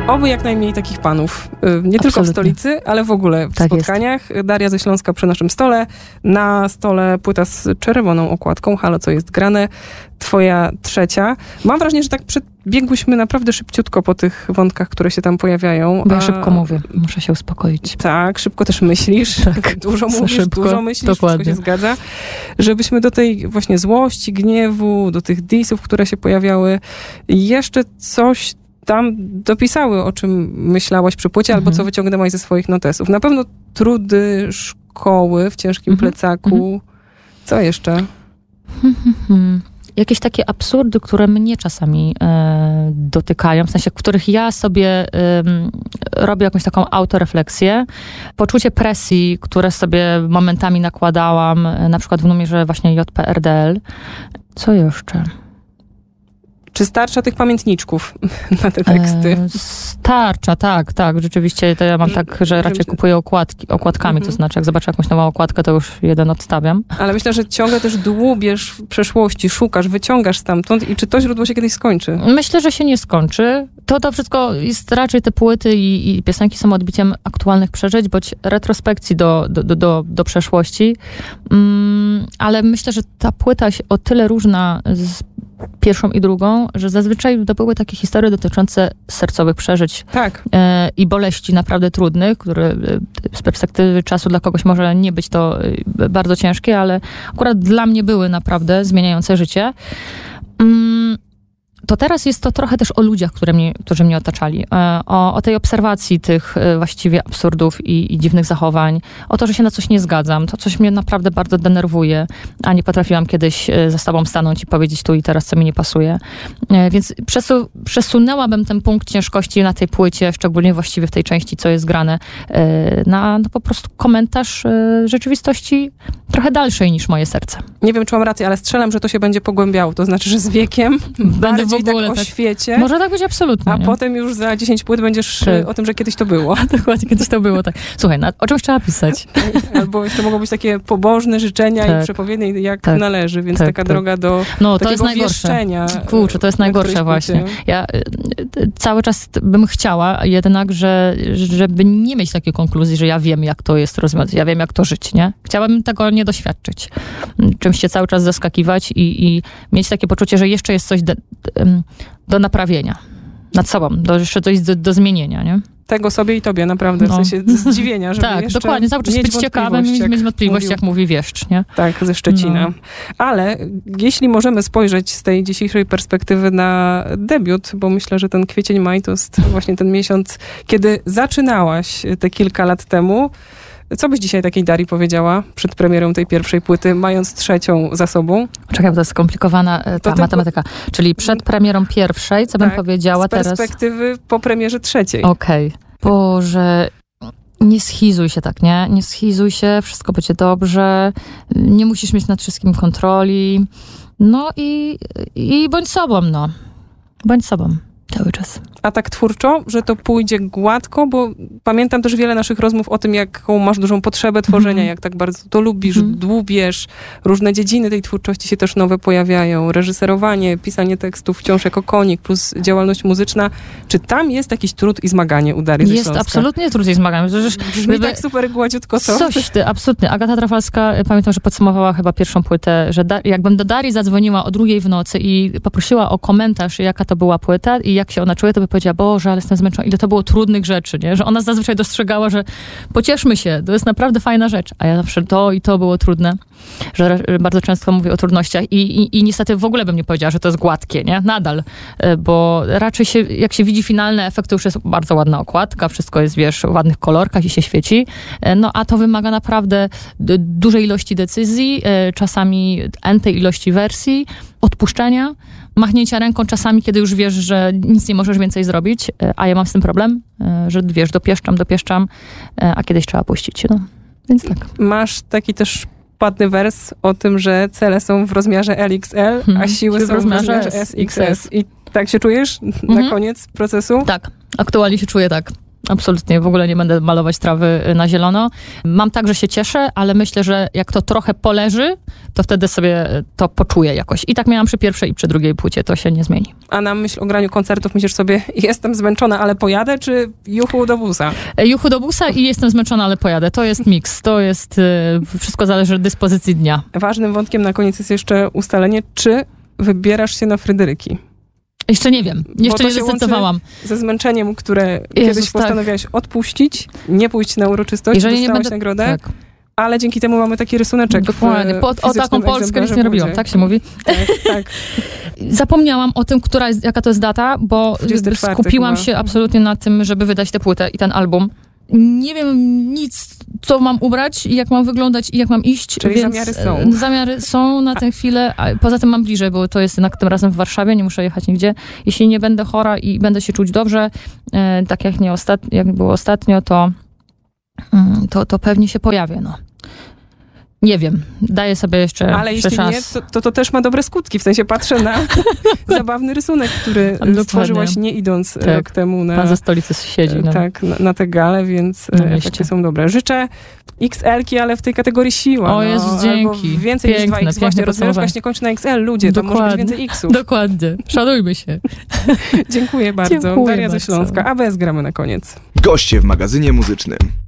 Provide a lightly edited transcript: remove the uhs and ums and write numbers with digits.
Oby jak najmniej takich panów. Nie tylko w stolicy, ale w ogóle w spotkaniach. Jest. Daria ze Śląska przy naszym stole. Na stole płyta z czerwoną okładką. Halo, co jest grane? Twoja trzecia. Mam wrażenie, że tak biegłyśmy naprawdę szybciutko po tych wątkach, które się tam pojawiają. Bo ja szybko mówię. Muszę się uspokoić. Tak, szybko też myślisz. Tak. Dużo mówisz, szybko, dużo myślisz. Dokładnie. Wszystko się zgadza. Żebyśmy do tej właśnie złości, gniewu, do tych disów, które się pojawiały, jeszcze coś tam dopisały, o czym myślałaś przy płycie, albo co wyciągnęłaś ze swoich notesów. Na pewno trudy szkoły w ciężkim plecaku. Co jeszcze? Jakieś takie absurdy, które mnie czasami dotykają, w sensie, w których ja sobie robię jakąś taką autorefleksję. Poczucie presji, które sobie momentami nakładałam, na przykład w numerze właśnie JPRDL. Co jeszcze? Czy starcza tych pamiętniczków na te teksty? Starcza, tak. Rzeczywiście to ja mam tak, że raczej kupuję okładkami, to znaczy jak zobaczę jakąś nową okładkę, to już jeden odstawiam. Ale myślę, że ciągle też dłubiesz w przeszłości, szukasz, wyciągasz stamtąd i czy to źródło się kiedyś skończy? Myślę, że się nie skończy. To wszystko jest raczej te płyty i piosenki są odbiciem aktualnych przeżyć, bądź retrospekcji do przeszłości. Ale myślę, że ta płyta się o tyle różna z pierwszą i drugą, że zazwyczaj to były takie historie dotyczące sercowych przeżyć i boleści naprawdę trudnych, które z perspektywy czasu dla kogoś może nie być to bardzo ciężkie, ale akurat dla mnie były naprawdę zmieniające życie. To teraz jest to trochę też o ludziach, którzy mnie otaczali. O tej obserwacji tych właściwie absurdów i dziwnych zachowań. O to, że się na coś nie zgadzam. To coś mnie naprawdę bardzo denerwuje, a nie potrafiłam kiedyś ze sobą stanąć i powiedzieć tu i teraz, co mi nie pasuje. Więc przesunęłabym ten punkt ciężkości na tej płycie, szczególnie właściwie w tej części, co jest grane, na po prostu komentarz rzeczywistości trochę dalszej niż moje serce. Nie wiem, czy mam rację, ale strzelam, że to się będzie pogłębiało. To znaczy, że z wiekiem będę w ogóle tak o świecie. Może tak być absolutnie. A potem już za 10 płyt będziesz o tym, że kiedyś to było. Dokładnie, kiedyś to było, tak. Słuchaj, o czymś trzeba pisać. Albo to mogą być takie pobożne życzenia i przepowiednie, jak należy, więc taka droga do to jest najgorsze. Kurczę, to jest najgorsze właśnie. Ja cały czas bym chciała jednak, żeby nie mieć takiej konkluzji, że ja wiem, jak to jest rozwiązać, ja wiem, jak to żyć, nie? Chciałabym tego nie doświadczyć. Czymś się cały czas zaskakiwać i mieć takie poczucie, że jeszcze jest coś do naprawienia nad sobą, jeszcze coś do zmienienia, nie? Tego sobie i tobie, naprawdę, w sensie zdziwienia, żeby tak, jeszcze dokładnie, cały czas być ciekawym i mieć wątpliwość, jak mówi Wieszcz, nie? Tak, ze Szczecina. Ale jeśli możemy spojrzeć z tej dzisiejszej perspektywy na debiut, bo myślę, że ten kwiecień, maj to jest właśnie ten miesiąc, kiedy zaczynałaś te kilka lat temu. Co byś dzisiaj takiej Darii powiedziała przed premierą tej pierwszej płyty, mając trzecią za sobą? Czekaj, bo to jest skomplikowana matematyka. Czyli przed premierą pierwszej, co bym powiedziała teraz? Z perspektywy po premierze trzeciej. Okej. Boże, nie schizuj się tak, nie? Nie schizuj się, wszystko będzie dobrze, nie musisz mieć nad wszystkim kontroli. No i bądź sobą, no. Bądź sobą. Cały czas. A tak twórczo, że to pójdzie gładko, bo pamiętam też wiele naszych rozmów o tym, jaką masz dużą potrzebę tworzenia, jak tak bardzo to lubisz, dłubiesz. Różne dziedziny tej twórczości się też nowe pojawiają. Reżyserowanie, pisanie tekstów wciąż jako konik, plus działalność muzyczna. Czy tam jest jakiś trud i zmaganie u Darii ze Śląska? Jest absolutnie trud i zmaganie. Brzmi tak super gładziutko, co? Coś ty, absolutnie. Agata Trafalska, pamiętam, że podsumowała chyba pierwszą płytę, że jakbym do Darii zadzwoniła o 2:00 w nocy i poprosiła o komentarz, jaka to była płyta i jak się ona czuje, to by powiedziała, Boże, ale jestem zmęczona. Ile to było trudnych rzeczy, nie? Że ona zazwyczaj dostrzegała, że pocieszmy się, to jest naprawdę fajna rzecz. A ja zawsze to i to było trudne. Że bardzo często mówię o trudnościach i niestety w ogóle bym nie powiedziała, że to jest gładkie, nie? Nadal. Bo raczej jak się widzi finalny efekt, to już jest bardzo ładna okładka, wszystko jest, wiesz, w ładnych kolorkach i się świeci. No a to wymaga naprawdę dużej ilości decyzji, czasami entej ilości wersji, odpuszczenia, machnięcia ręką czasami, kiedy już wiesz, że nic nie możesz więcej zrobić, a ja mam z tym problem, że wiesz, dopieszczam, a kiedyś trzeba puścić. No. Więc tak. Masz taki też ładny wers o tym, że cele są w rozmiarze LXL, a siły są w rozmiarze SXS. I tak się czujesz na koniec procesu? Tak, aktualnie się czuję tak. Absolutnie, w ogóle nie będę malować trawy na zielono. Mam tak, że się cieszę, ale myślę, że jak to trochę poleży, to wtedy sobie to poczuję jakoś. I tak miałam przy pierwszej i przy drugiej płycie, to się nie zmieni. A na myśl o graniu koncertów myślisz sobie, jestem zmęczona, ale pojadę, czy juchu do busa? Juchu do busa i jestem zmęczona, ale pojadę. To jest miks, to jest, wszystko zależy od dyspozycji dnia. Ważnym wątkiem na koniec jest jeszcze ustalenie, czy wybierasz się na Fryderyki. Jeszcze nie wiem, jeszcze nie zdecydowałam. Ze zmęczeniem, które kiedyś postanowiłaś odpuścić, nie pójść na uroczystość, jeżeli dostałaś nie będę, nagrodę, tak. Ale dzięki temu mamy taki rysuneczek. Dokładnie, o taką Polskę nic nie robiłam, tak się mówi? Tak. Zapomniałam o tym, jaka to jest data, bo skupiłam się absolutnie na tym, żeby wydać tę płytę i ten album. Nie wiem nic, co mam ubrać i jak mam wyglądać i jak mam iść. Czyli więc zamiary są na tę chwilę. A poza tym mam bliżej, bo to jest jednak tym razem w Warszawie, nie muszę jechać nigdzie. Jeśli nie będę chora i będę się czuć dobrze, tak jak było ostatnio, to pewnie się pojawię. No. Nie wiem, daję sobie jeszcze ale jeśli czas. Nie, to też ma dobre skutki. W sensie patrzę na zabawny rysunek, który stworzyłaś nie idąc rok temu na... Pan ze stolicy siedzi. No. Tak, na tę galę, więc efekty są dobre. Życzę XL-ki, ale w tej kategorii siła. O Jezus, dzięki. Albo więcej niż 2X. Właśnie rozmiarówka się nie kończy na XL. Ludzie, to może być więcej X-ów. Dokładnie. Szanujmy się. Dziękuję bardzo. Daria ze Śląska. ABS gramy na koniec. Goście w magazynie muzycznym.